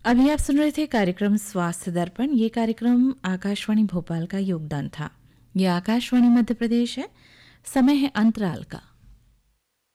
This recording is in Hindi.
अभी आप सुन रहे थे कार्यक्रम स्वास्थ्य दर्पण। ये कार्यक्रम आकाशवाणी भोपाल का योगदान था। ये आकाशवाणी मध्य प्रदेश है। समय है अंतराल का।